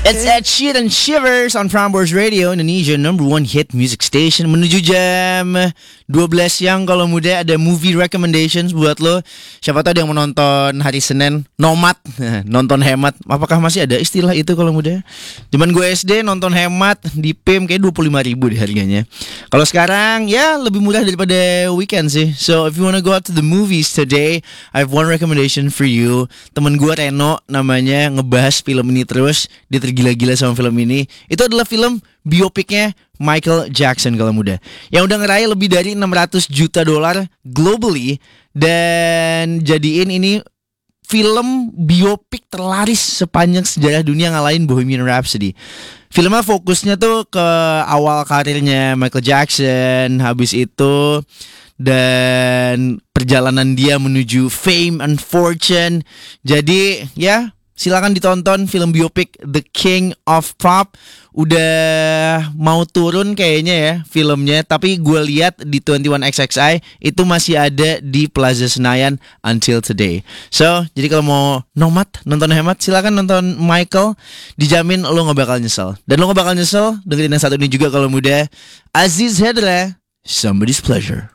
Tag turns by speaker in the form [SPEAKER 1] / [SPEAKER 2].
[SPEAKER 1] It's Ed Sheeran Shivers on Prambors Radio, Indonesia number one hit music station. Menuju jam 12 siang kalau muda ada movie recommendations buat lo. Siapa tahu ada yang mau nonton hari Senin Nomad, nonton hemat. Apakah masih ada istilah itu kalau muda? Zaman gue SD nonton hemat di PIM kayak 25.000 di harganya. Kalau sekarang ya lebih murah daripada weekend sih. So if you wanna go out to the movies today, I have one recommendation for you. Temen gue Reno namanya ngebahas film ini terus. Dia tergila-gila sama film ini. Itu adalah film biopiknya Michael Jackson kalau muda, yang udah ngeraih lebih dari 600 juta dolar globally dan jadiin ini film biopik terlaris sepanjang sejarah dunia, ngalahin Bohemian Rhapsody. Filmnya fokusnya tuh ke awal karirnya Michael Jackson, habis itu dan perjalanan dia menuju fame and fortune. Jadi ya silakan ditonton film biopik The King of Pop. Udah mau turun kayaknya ya filmnya, tapi gue lihat di 21XXI itu masih ada di Plaza Senayan until today. So, jadi kalau mau nomad, nonton hemat, silakan nonton Michael. Dijamin lo gak bakal nyesel. Dan lo gak bakal nyesel dengerin yang satu ini juga kalau muda. Aziz Hedra, Somebody's Pleasure.